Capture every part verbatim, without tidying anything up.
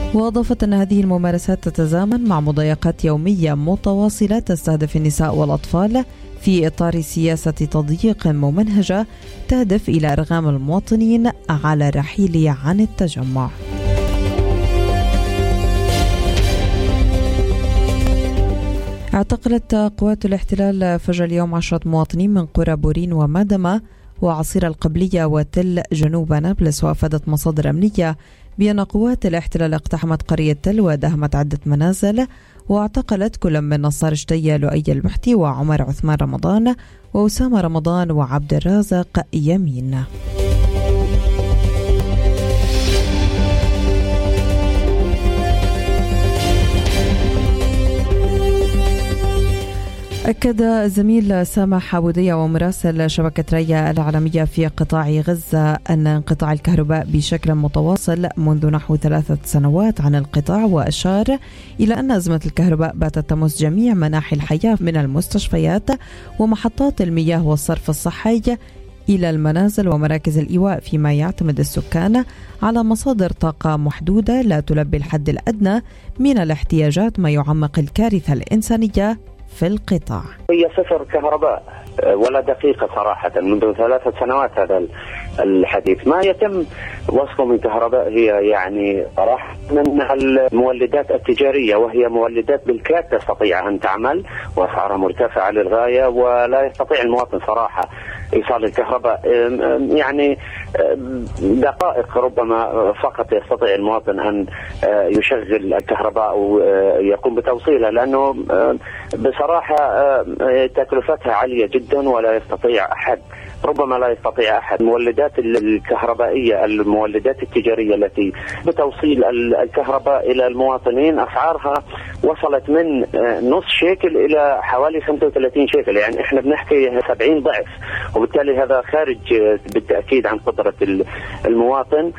وأضافت أن هذه الممارسات تتزامن مع مضايقات يومية متواصلة تستهدف النساء والأطفال في إطار سياسة تضييق ممنهجة تهدف إلى إرغام المواطنين على الرحيل عن التجمع. اعتقلت قوات الاحتلال فجر اليوم عشرة مواطنين من قرى بورين ومادمة وعصير القبلية وتل جنوب نابلس. وأفادت مصادر أمنية بأن قوات الاحتلال اقتحمت قرية تل ودهمت عدة منازل واعتقلت كل من نصار شتية لؤي البحتي وعمر عثمان رمضان وأسامة رمضان وعبد الرازق يمين. أكد الزميل سامح عبودية ومراسل شبكة ريا العالمية في قطاع غزة أن انقطاع الكهرباء بشكل متواصل منذ نحو ثلاثة سنوات عن القطاع، وأشار إلى أن أزمة الكهرباء باتت تمس جميع مناحي الحياة من المستشفيات ومحطات المياه والصرف الصحي إلى المنازل ومراكز الإيواء، فيما يعتمد السكان على مصادر طاقة محدودة لا تلبي الحد الأدنى من الاحتياجات، ما يعمق الكارثة الإنسانية في القطاع. هي صفر كهرباء ولا دقيقة صراحة منذ ثلاثة سنوات. هذا الحديث ما يتم وصفه من كهرباء هي يعني صراحة من المولدات التجارية، وهي مولدات بالكاد تستطيع أن تعمل وأسعارها مرتفعة للغاية، ولا يستطيع المواطن صراحة إيصال الكهرباء. يعني دقائق ربما فقط يستطيع المواطن أن يشغل الكهرباء ويقوم بتوصيلها، لأنه بصراحة تكلفتها عالية جدا ولا يستطيع أحد، ربما لا يستطيع أحد. المولدات الكهربائية المولدات التجارية التي بتوصيل الكهرباء إلى المواطنين أسعارها وصلت من نص شيكل إلى حوالي خمسة وثلاثين شيكل، يعني إحنا بنحكي سبعين ضعف، وبالتالي هذا خارج بالتأكيد عن قدرة المواطن.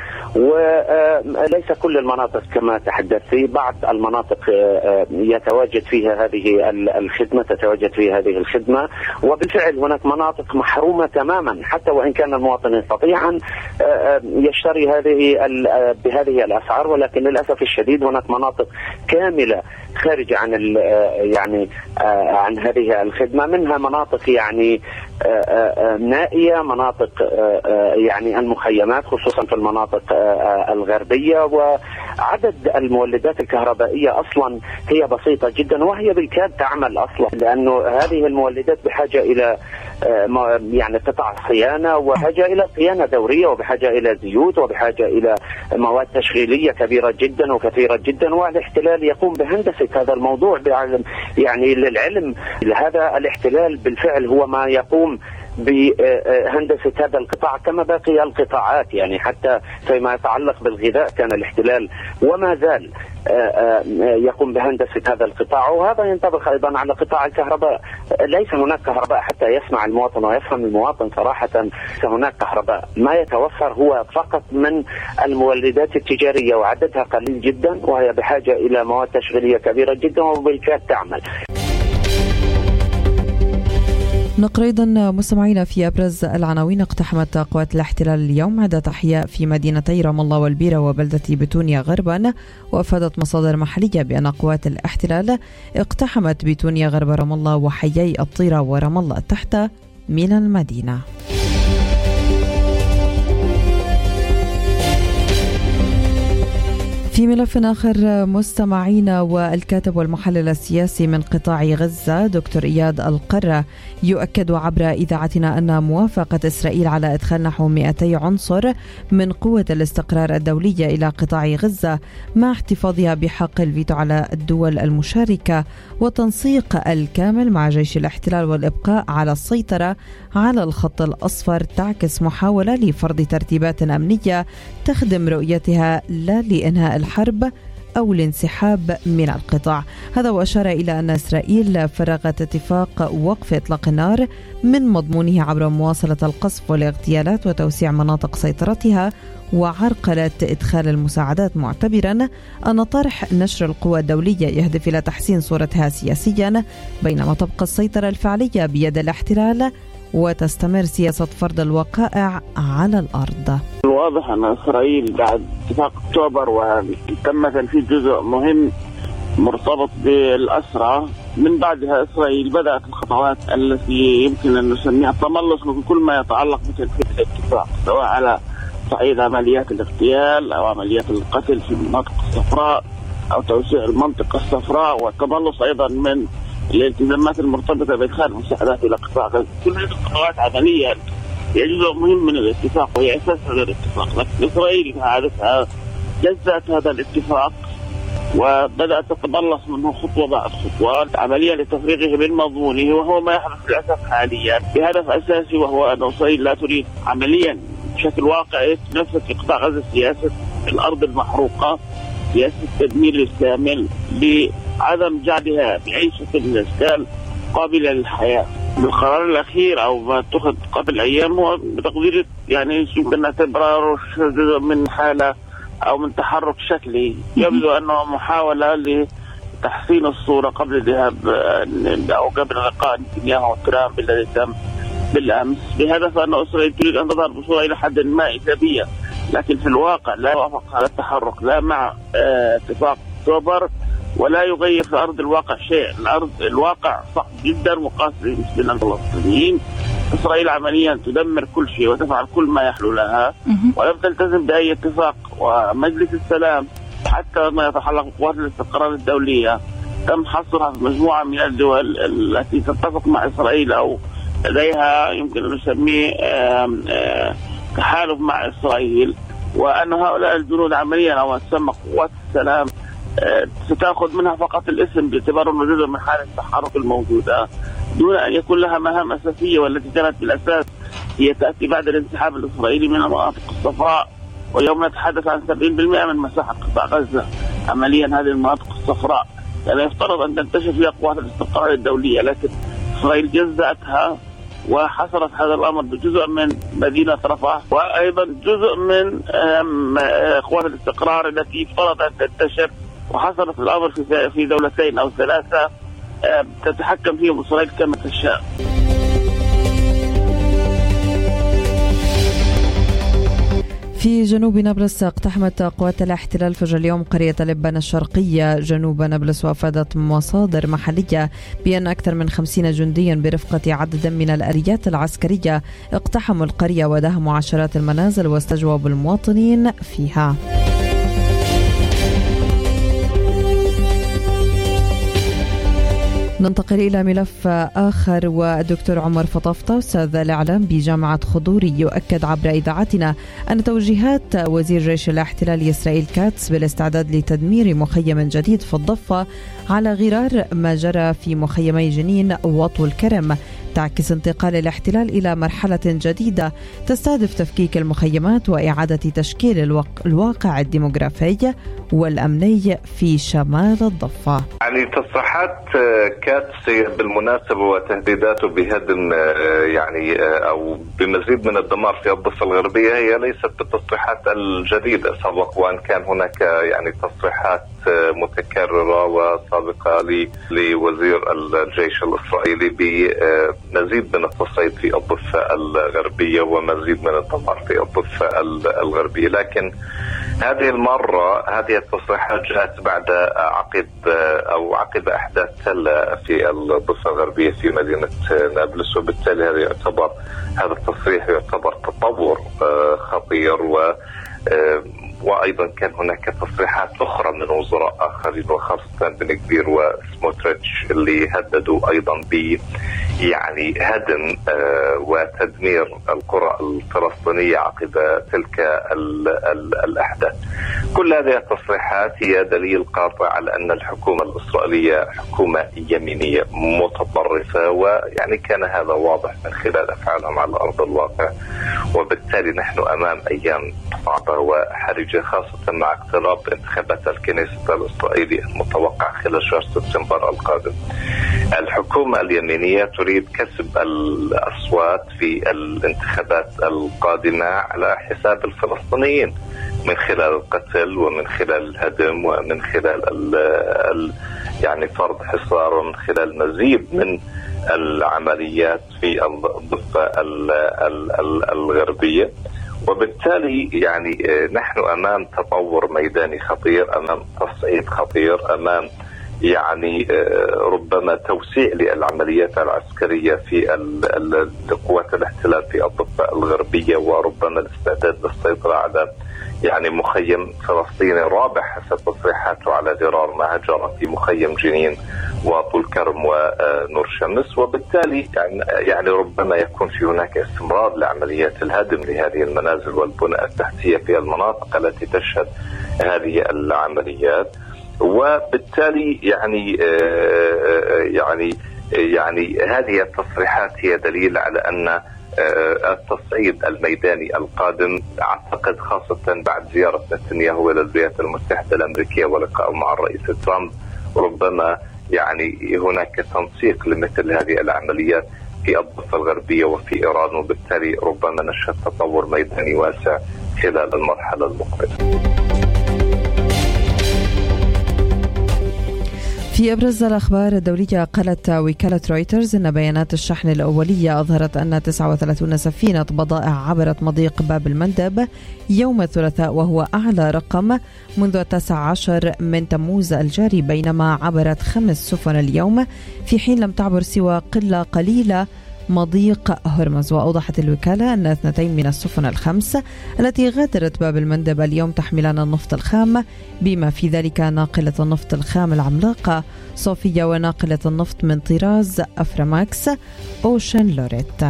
وليس كل المناطق كما تحدثت، في بعض المناطق يتواجد فيها هذه الخدمة تتواجد فيها هذه الخدمة، وبالفعل هناك مناطق محرومة تماما حتى وإن كان المواطن يستطيع أن يشتري هذه بهذه الأسعار، ولكن للأسف الشديد هناك مناطق كاملة خارج عن يعني عن هذه الخدمة، منها مناطق يعني نائية، مناطق يعني المخيمات خصوصا في المناطق الغربية. وعدد المولدات الكهربائية أصلا هي بسيطة جدا وهي بالكاد تعمل أصلا، لأنه هذه المولدات بحاجة إلى يعني قطع صيانة وبحاجة إلى صيانة دورية وبحاجة إلى زيوت وبحاجة إلى مواد تشغيلية كبيرة جدا وكثيرة جدا، والاحتلال يقوم بهندسة هذا الموضوع. يعني للعلم هذا الاحتلال بالفعل هو ما يقوم بهندسة هذا القطاع كما باقي القطاعات، يعني حتى فيما يتعلق بالغذاء كان الاحتلال وما زال يقوم بهندسة هذا القطاع، وهذا ينطبق أيضا على قطاع الكهرباء. ليس هناك كهرباء حتى يسمع المواطن ويفهم المواطن صراحة، ليس هناك كهرباء، ما يتوفر هو فقط من المولدات التجارية وعددها قليل جدا وهي بحاجة إلى مواد تشغيلية كبيرة جدا وبالكاد تعمل. نقرأ أيضا مستمعينا في أبرز العناوين: اقتحمت قوات الاحتلال اليوم عدة أحياء في مدينتي رام الله والبيرة وبلدة بتونيا غربا. وأفادت مصادر محلية بأن قوات الاحتلال اقتحمت بتونيا غرب رام الله وحيي الطيرة ورام الله تحت من المدينة. في ملف آخر مستمعينا، والكاتب والمحلل السياسي من قطاع غزة دكتور إياد القرة يؤكد عبر إذاعتنا أن موافقة إسرائيل على إدخال نحو مئتي عنصر من قوة الاستقرار الدولية إلى قطاع غزة مع احتفاظها بحق الفيتو على الدول المشاركة وتنسيق الكامل مع جيش الاحتلال والإبقاء على السيطرة على الخط الأصفر تعكس محاولة لفرض ترتيبات أمنية تخدم رؤيتها لا لإنهاء الحرب أو الانسحاب من القطاع. هذا وأشار إلى أن إسرائيل فرغت اتفاق وقف إطلاق النار من مضمونه عبر مواصلة القصف والاغتيالات وتوسيع مناطق سيطرتها وعرقلة إدخال المساعدات، معتبرا أن طرح نشر القوى الدولية يهدف إلى تحسين صورتها سياسيا، بينما تبقى السيطرة الفعلية بيد الاحتلال وتستمر سياسة فرض الوقائع على الأرض. واضح أن إسرائيل بعد اتفاق أكتوبر وتم تنفيذ جزء مهم مرتبط بالأسرى، من بعدها إسرائيل بدأت الخطوات التي يمكن أن نسميها التملص من كل ما يتعلق بتنفيذ الاتفاق، سواء على صعيد عمليات الاغتيال أو عمليات القتل في المناطق الصفراء أو توسيع المنطقة الصفراء، والتملص أيضا من الالتزامات المرتبطة بإدخال مساعدات إلى قطاع غزة. كل هذه الخطوات عمليا هي جزء مهم من الاتفاق وهي أساس هذا الاتفاق، لكن إسرائيل كعادتها جزأت هذا الاتفاق وبدأت تتملص منه خطوة بعد خطوة عمليا لتفريغه من مضمونه، وهو ما يحدث للأسف حاليا بهدف أساسي، وهو أن إسرائيل لا تريد عمليا بشكل واقعي تنفذ في قطاع غزة سياسة الأرض المحروقة، سياسة التدمير الكامل بعدم جعلها بأي شكل من الأشكال قابلة للحياة. بالقرار الأخير أو ما اتخذ قبل أيام هو بتقدير يعني يمكن نعتبره جزء من حالة أو من تحرك شكلي، يبدو أنه محاولة لتحسين الصورة قبل الذهاب أو قبل لقاء نتنياهو وترامب الذي تم بالأمس، بهدف أن إسرائيل تريد أن تظهر بصورة إلى حد ما إيجابية، لكن في الواقع لا يوافق هذا التحرك لا مع اتفاق أكتوبر ولا يغير في أرض الواقع شيء. الأرض الواقع صعب جدا وقاسي بالنسبة للفلسطينيين. إسرائيل عمليا تدمر كل شيء وتفعل كل ما يحلو لها ولم تلتزم بأي اتفاق، ومجلس السلام حتى ما يتعلق بقوات الاستقرار الدولية تم حصرها في مجموعة من الدول التي تتفق مع إسرائيل أو لديها يمكن أن نسميه تحالف مع إسرائيل، وأن هؤلاء الجنود عمليا أو تسمى قوات السلام ستأخذ منها فقط الاسم باعتباره أنه جزء من حالة التحرك الموجودة دون أن يكون لها مهام أساسية، والتي كانت بالأساس هي تأتي بعد الانسحاب الإسرائيلي من المناطق الصفراء. واليوم نتحدث عن سبعين بالمئة من مساحة قطاع غزة عمليا هذه المناطق الصفراء، يعني يفترض أن تنتشر فيها قوات الاستقرار الدولية، لكن إسرائيل جزأتها وحصرت هذا الأمر بجزء من مدينة رفح وأيضا جزء من قوات الاستقرار التي افترض أن تنتشر، وحصلت الأمر في في دولتين أو ثلاثة تتحكم فيهم إسرائيل كما تشاء. في جنوب نابلس اقتحمت قوات الاحتلال فجر اليوم قرية لبنان الشرقية جنوب نابلس، وأفادت مصادر محلية بأن أكثر من خمسين جنديا برفقة عدد من الآليات العسكرية اقتحموا القرية وداهموا عشرات المنازل واستجوبوا المواطنين فيها. ننتقل إلى ملف آخر، والدكتور عمر فطفطة أستاذ الإعلام بجامعة خضوري يؤكد عبر إذاعتنا أن توجيهات وزير جيش الاحتلال إسرائيل كاتس بالاستعداد لتدمير مخيم جديد في الضفة على غرار ما جرى في مخيمي جنين وطول كرم تعكس انتقال الاحتلال إلى مرحلة جديدة تستهدف تفكيك المخيمات وإعادة تشكيل الوق... الواقع الديموغرافي والأمني في شمال الضفة. يعني تصريحات كاتس بالمناسبة وتهديداته بهدم يعني أو بمزيد من الدمار في الضفة الغربية هي ليست بالتصريحات الجديدة، سبق وأن كان هناك يعني تصريحات متكررة وسابقة لوزير الجيش الإسرائيلي بمزيد من التصعيد في الضفة الغربية ومزيد من الدمار في الضفة الغربية، لكن هذه المرة هذه التصريحات جاءت بعد عقب أو عقب أحداث تلة في الضفة الغربية في مدينة نابلس، وبالتالي هذا يعتبر هذا التصريح يعتبر تطور خطير. و وأيضا كان هناك تصريحات أخرى من وزراء آخرين وخاصة بن كبير وسموتريتش اللي هددوا أيضا ب يعني هدم وتدمير القرى الفلسطينية عقب تلك ال ال الأحداث. كل هذه التصريحات هي دليل قاطع على أن الحكومة الإسرائيلية حكومة يمينية متطرفة، ويعني كان هذا واضح من خلال أفعالهم على أرض الواقع، وبالتالي نحن أمام أيام صعبة وحرجة خاصة مع اقتراب انتخابات الكنيسة الإسرائيلي المتوقع خلال شهر سبتمبر القادم. الحكومة اليمينية تريد كسب الأصوات في الانتخابات القادمة على حساب الفلسطينيين من خلال القتل ومن خلال الهدم ومن خلال ال ال يعني فرض حصار ومن خلال مزيد من العمليات في الضفة الغربية. وبالتالي يعني نحن أمام تطور ميداني خطير، أمام تصعيد خطير، أمام يعني ربما توسيع للعمليات العسكرية في قوات الاحتلال في الضفة الغربية، وربما الاستعداد للسيطرة على يعني مخيم فلسطيني رابع حسب تصريحاته على غرار ما هجر في مخيم جنين وطول كرم ونور شمس. وبالتالي يعني ربما يكون في هناك استمرار لعمليات الهدم لهذه المنازل والبنى التحتية في المناطق التي تشهد هذه العمليات. وبالتالي يعني يعني يعني هذه التصريحات هي دليل على أن التصعيد الميداني القادم، أعتقد خاصة بعد زيارة نتنياهو إلى الولايات المتحدة الأمريكية ولقائه مع الرئيس ترامب، ربما يعني هناك تنسيق لمثل هذه العمليات في الضفة الغربية وفي إيران، وبالتالي ربما نشهد تطور ميداني واسع خلال المرحلة المقبلة. في أبرز الأخبار الدولية، قالت وكالة رويترز أن بيانات الشحن الأولية أظهرت أن تسعة وثلاثين سفينة بضائع عبرت مضيق باب المندب يوم الثلاثاء، وهو أعلى رقم منذ التاسع عشر من تموز الجاري، بينما عبرت خمس سفن اليوم في حين لم تعبر سوى قلة قليلة مضيق هرمز. وأوضحت الوكالة أن اثنتين من السفن الخمس التي غادرت باب المندب اليوم تحملان النفط الخام، بما في ذلك ناقلة النفط الخام العملاقة صوفيا وناقلة النفط من طراز أفراماكس أوشن لوريت.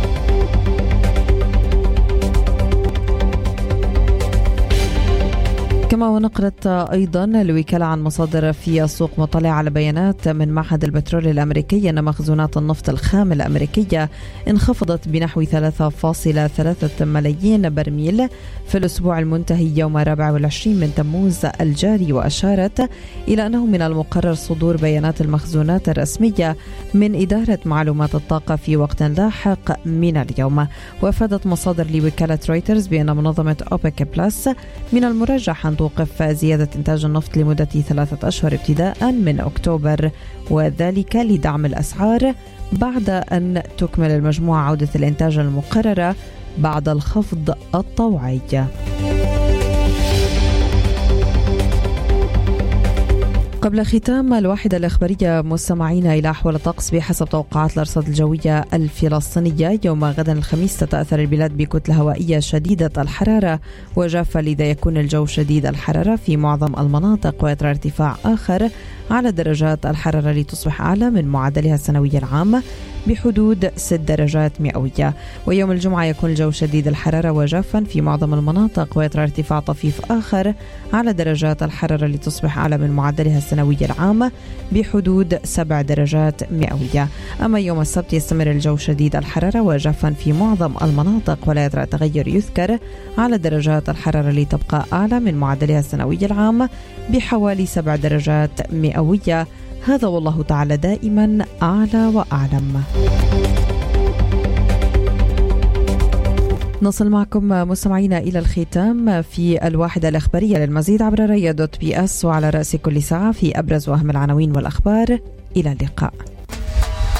كما ونقلت أيضا الوكالة عن مصادر في السوق مطلع على بيانات من معهد البترول الأمريكي أن مخزونات النفط الخام الأمريكية انخفضت بنحو ثلاثة فاصلة ثلاثة ملايين برميل في الأسبوع المنتهي يوم الرابع والعشرين من تموز الجاري، وأشارت إلى أنه من المقرر صدور بيانات المخزونات الرسمية من إدارة معلومات الطاقة في وقت لاحق من اليوم. وأفادت مصادر لوكالة رويترز بأن منظمة أوبك بلس من المرجح أن توقف زيادة إنتاج النفط لمدة ثلاثة أشهر ابتداء من أكتوبر، وذلك لدعم الأسعار بعد أن تكمل المجموعة عودة الإنتاج المقررة بعد الخفض الطوعي. قبل ختام الواحدة الإخبارية مستمعينا إلى أحوال الطقس. بحسب توقعات الأرصاد الجوية الفلسطينية، يوم غدا الخميس تتأثر البلاد بكتلة هوائية شديدة الحرارة وجافة، لذا يكون الجو شديد الحرارة في معظم المناطق، ويطرأ ارتفاع آخر على درجات الحرارة لتصبح أعلى من معدلها السنوي العام بحدود ست درجات مئوية. ويوم الجمعة يكون الجو شديد الحرارة وجافا في معظم المناطق، ويطرأ ارتفاع طفيف آخر على درجات الحرارة لتصبح أعلى من معدلها السنوي العام بحدود سبع درجات مئوية. أما يوم السبت يستمر الجو شديد الحرارة وجافا في معظم المناطق، ولا يطرأ تغير يذكر على درجات الحرارة لتبقى أعلى من معدلها السنوي العام بحوالي سبع درجات مئوية. هذا والله تعالى دائما أعلى وأعلم. نصل معكم مستمعينا إلى الختام في الواحدة الإخبارية. للمزيد عبر ريا دوت بي اس وعلى رأس كل ساعة في أبرز وأهم العناوين والأخبار. إلى اللقاء.